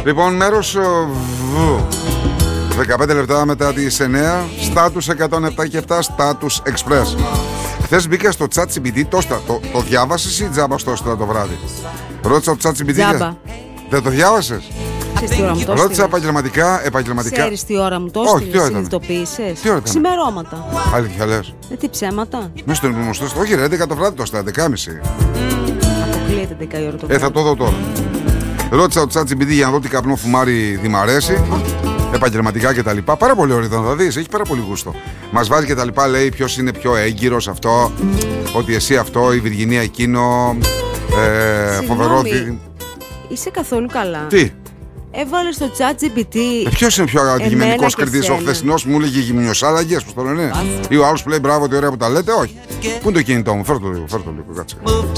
Λοιπόν, μέρος 15 λεπτά μετά τις 9, στάτους 107 και 7, στάτους Express. Χθες μπήκα στο ChatGPT, το διάβασες ή τζάμπα στο έστειλα το βράδυ? Ρώτησα το ChatGPT. Τζάμπα. Δεν το διάβασες? Ξέρεις τι ώρα μου το Ρώτησα έστειλες? επαγγελματικά. Ξέρεις τι ώρα μου το Όχι, τι έστειλες? ώρα ήταν? Συνειδητοποίησες? Τι ώρα ήταν? Ξημερώματα. Αλήθεια λες? Τι ψέματα? Μέσα στο γνωστό. Όχι ρε, 11 το βράδυ το έστειλα, 11.30. Αποκλείεται 10 η ώρα το βράδυ. Θα το δω τώρα. Ρώτησα το ChatGPT για να δω τι καπνό φουμάρι μ' αρέσει. Επαγγελματικά και τα λοιπά. Πάρα πολύ ωραίο ήταν, θα δεις, έχει πάρα πολύ γούστο. Μας βάζει και τα λοιπά, λέει ποιος είναι πιο έγκυρος αυτό, ότι εσύ αυτό, η Βυργινία εκείνο, φοβερό. Είσαι καθόλου καλά? Τι? Έβαλε στο ChatGPT. Ποιος είναι πιο αντικειμενικός και κριτής? Ο σένα. χθεσινός μου έλεγε γυμνιοσάλαγγες, πώς το λένε? Ή ο άλλος που λέει μπράβο, τι ωραία που τα λέτε? Όχι. Πού είναι το κινητό μου, φέρ' το λίγο, κάτσε.